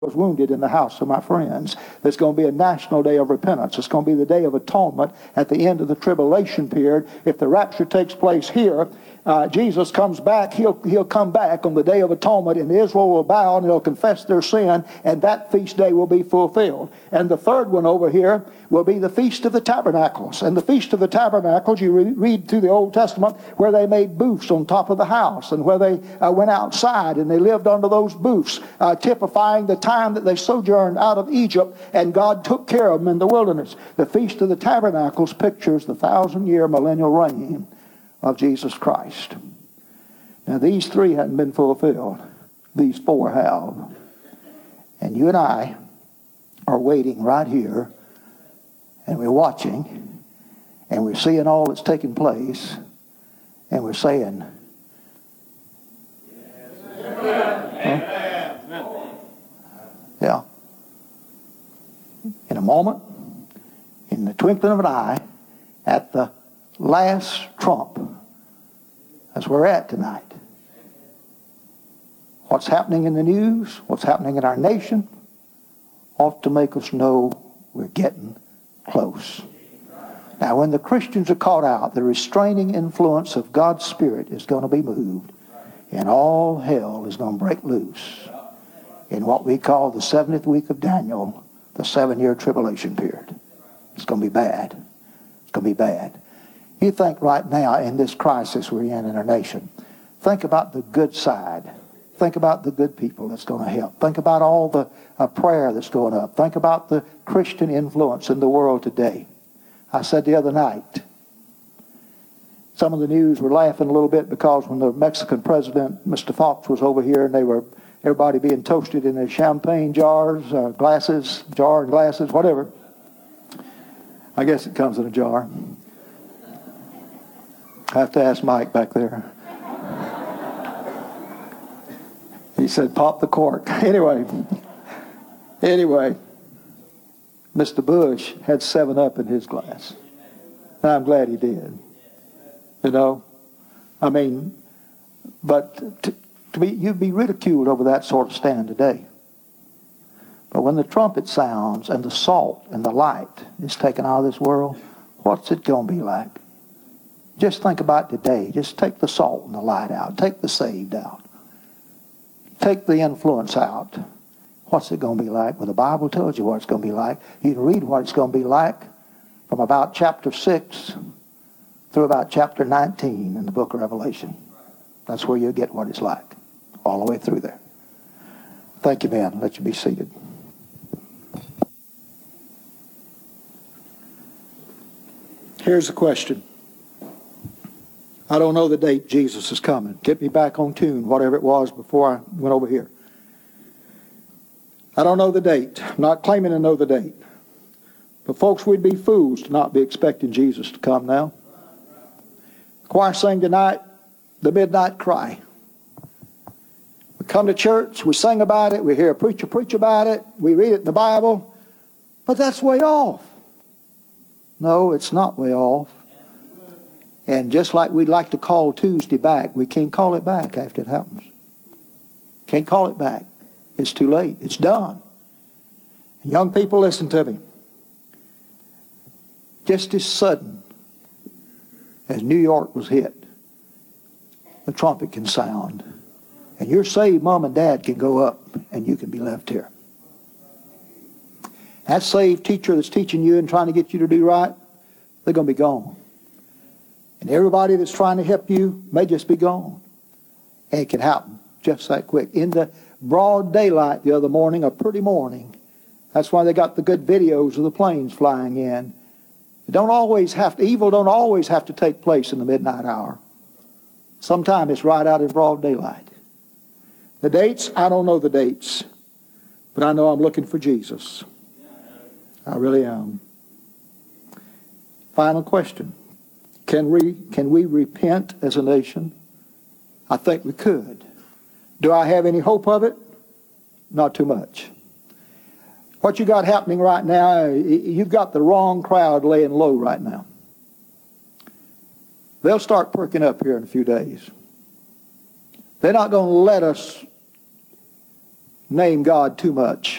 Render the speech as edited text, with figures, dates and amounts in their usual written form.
was wounded in the house of my friends. There's going to be a national day of repentance. It's going to be the day of atonement at the end of the tribulation period. If the rapture takes place here, Jesus comes back, he'll come back on the day of atonement, and Israel will bow and they'll confess their sin, and that feast day will be fulfilled. And the third one over here will be the Feast of the Tabernacles. And the Feast of the Tabernacles, you read through the Old Testament, where they made booths on top of the house, and where they went outside and they lived under those booths, typifying the time that they sojourned out of Egypt, and God took care of them in the wilderness. The Feast of the Tabernacles pictures the 1,000-year millennial reign of Jesus Christ. Now these three hadn't been fulfilled. These four have. And you and I are waiting right here, and we're watching, and we're seeing all that's taking place, and we're saying, yeah. In a moment, in the twinkling of an eye, at the last trump, as we're at tonight. What's happening in the news, what's happening in our nation, ought to make us know we're getting close. Now, when the Christians are caught out, the restraining influence of God's Spirit is going to be moved, and all hell is going to break loose in what we call the 70th week of Daniel, the 7-year tribulation period. It's going to be bad. It's going to be bad. You think right now in this crisis we're in our nation, think about the good side. Think about the good people that's going to help. Think about all the prayer that's going up. Think about the Christian influence in the world today. I said the other night, some of the news were laughing a little bit because when the Mexican president, Mr. Fox, was over here, and everybody being toasted in their champagne jars, glasses, whatever. I guess it comes in a jar. I have to ask Mike back there. He said, pop the cork. Anyway, Mr. Bush had 7-Up in his glass. And I'm glad he did. You know? I mean, but you'd be ridiculed over that sort of stand today. But when the trumpet sounds and the salt and the light is taken out of this world, what's it going to be like? Just think about today. Just take the salt and the light out. Take the saved out. Take the influence out. What's it going to be like? Well, the Bible tells you what it's going to be like. You can read what it's going to be like from about chapter 6 through about chapter 19 in the book of Revelation. That's where you'll get what it's like. All the way through there. Thank you, man. Let you be seated. Here's the question. I don't know the date Jesus is coming. Get me back on tune, whatever it was before I went over here. I don't know the date. I'm not claiming to know the date. But folks, we'd be fools to not be expecting Jesus to come now. The choir sang tonight, the midnight cry. We come to church, we sing about it, we hear a preacher preach about it, we read it in the Bible, but that's way off. No, it's not way off. And just like we'd like to call Tuesday back, we can't call it back after it happens. Can't call it back. It's too late. It's done. And young people, listen to me. Just as sudden as New York was hit, the trumpet can sound. And your saved mom and dad can go up and you can be left here. That saved teacher that's teaching you and trying to get you to do right, they're going to be gone. And everybody that's trying to help you may just be gone. And it can happen just that quick. In the broad daylight the other morning, a pretty morning, that's why they got the good videos of the planes flying in. Evil don't always have to take place in the midnight hour. Sometimes it's right out in broad daylight. The dates, I don't know the dates. But I know I'm looking for Jesus. I really am. Final question. Can we repent as a nation? I think we could. Do I have any hope of it? Not too much. What you got happening right now, you've got the wrong crowd laying low right now. They'll start perking up here in a few days. They're not going to let us name God too much.